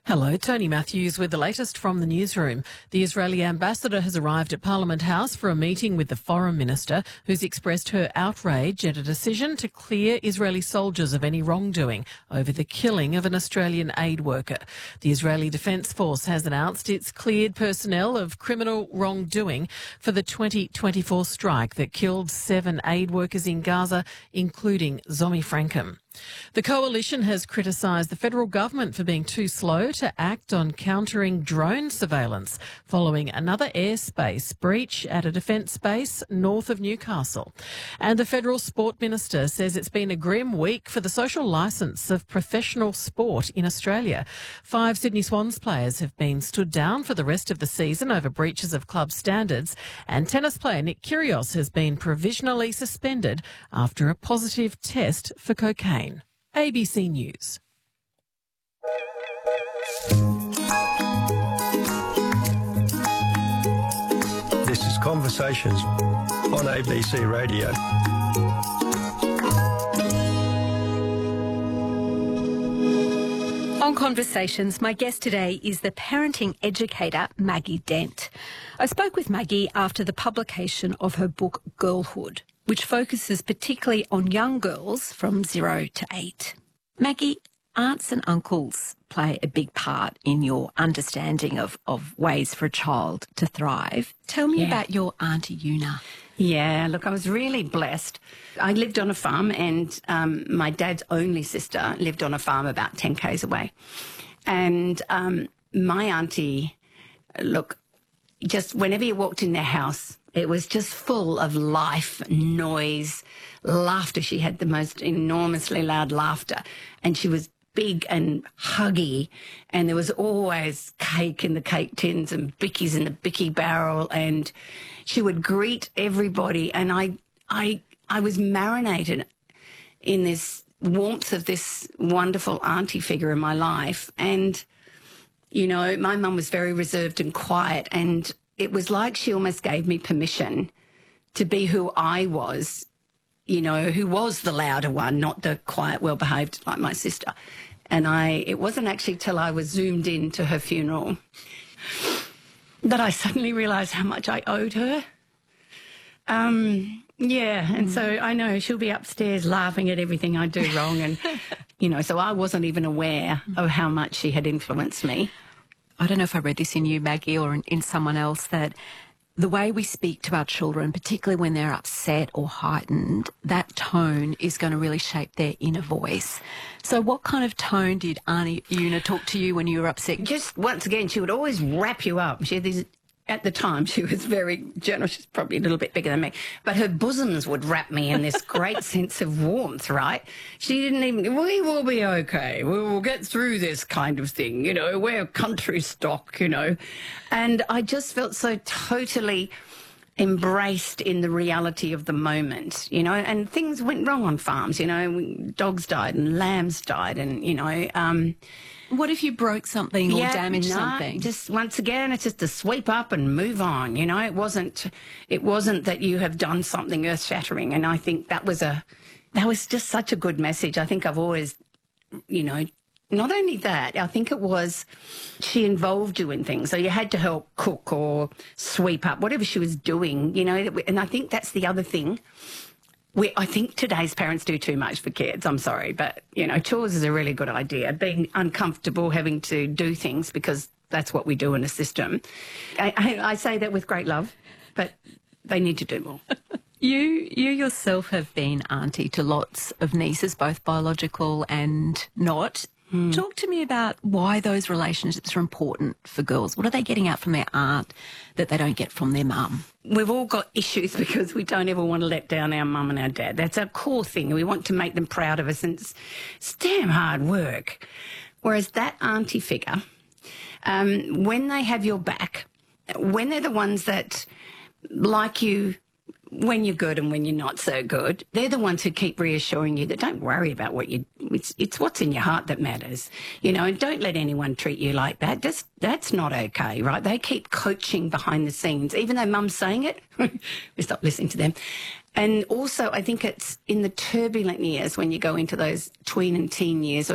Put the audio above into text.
Hello, Tony Matthews with the latest from the newsroom. The Israeli ambassador has arrived at Parliament House for a meeting with the foreign minister, who's expressed her outrage at a decision to clear Israeli soldiers of any wrongdoing over the killing of an Australian aid worker. The Israeli Defence Force has announced it's cleared personnel of criminal wrongdoing for the 2024 strike that killed 7 aid workers in Gaza, including Zomi Frankham. The coalition has criticised the federal government for being too slow to act on countering drone surveillance following another airspace breach at a defence base north of Newcastle. And the federal sport minister says it's been a grim week for the social licence of professional sport in Australia. 5 Sydney Swans players have been stood down for the rest of the season over breaches of club standards, and tennis player Nick Kyrgios has been provisionally suspended after a positive test for cocaine. ABC News. This is Conversations on ABC Radio. On Conversations, my guest today is the parenting educator Maggie Dent. I spoke with Maggie after the publication of her book Girlhood, which focuses particularly on young girls from 0 to 8. Maggie, aunts and uncles play a big part in your understanding of ways for a child to thrive. Tell me about your Auntie Una. Yeah, look, I was really blessed. I lived on a farm, and my dad's only sister lived on a farm about 10 k's away. And my auntie, look, just whenever you walked in their house, it was just full of life, noise, laughter. She had the most enormously loud laughter, and she was big and huggy, and there was always cake in the cake tins and bickies in the bicky barrel, and she would greet everybody. And I was marinated in this warmth of this wonderful auntie figure in my life. And, you know, my mum was very reserved and quiet, and it was like she almost gave me permission to be who I was, you know, who was the louder one, not the quiet, well-behaved like my sister. And it wasn't actually till I was zoomed in to her funeral that I suddenly realised how much I owed her. And so I know she'll be upstairs laughing at everything I do wrong. And, you know, so I wasn't even aware of how much she had influenced me. I don't know if I read this in you, Maggie, or in someone else, that the way we speak to our children, particularly when they're upset or heightened, that tone is going to really shape their inner voice. So what kind of tone did Auntie Una talk to you when you were upset? Just, once again, she would always wrap you up. She had these... At the time, she was very generous. She's probably a little bit bigger than me. But her bosoms would wrap me in this great sense of warmth, right? She didn't even, we will be okay. We will get through this kind of thing. You know, we're country stock, you know. And I just felt so totally embraced in the reality of the moment, you know. And things went wrong on farms, you know. Dogs died and lambs died and, you know... What if you broke something or damaged something? Just once again, it's just to sweep up and move on. You know, it wasn't that you have done something earth-shattering. And I think that was just such a good message. I think I've always, you know, not only that, I think it was she involved you in things. So you had to help cook or sweep up, whatever she was doing, you know. And I think that's the other thing. I think today's parents do too much for kids. I'm sorry, but, you know, chores is a really good idea. Being uncomfortable, having to do things because that's what we do in a system. I say that with great love, but they need to do more. You yourself have been auntie to lots of nieces, both biological and not. Talk to me about why those relationships are important for girls. What are they getting out from their aunt that they don't get from their mum? We've all got issues because we don't ever want to let down our mum and our dad. That's our core thing. We want to make them proud of us, and it's damn hard work. Whereas that auntie figure, when they have your back, when they're the ones that like you when you're good and when you're not so good, they're the ones who keep reassuring you that don't worry about what it's what's in your heart that matters, you know, and don't let anyone treat you like that. That's not okay, right? They keep coaching behind the scenes, even though mum's saying it, we stop listening to them. And also, I think it's in the turbulent years when you go into those tween and teen years,